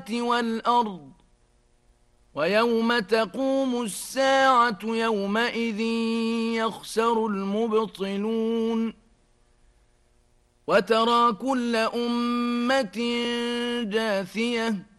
والأرض ويوم تقوم الساعة يومئذ يخسر المبطلون وترى كل أمة جاثية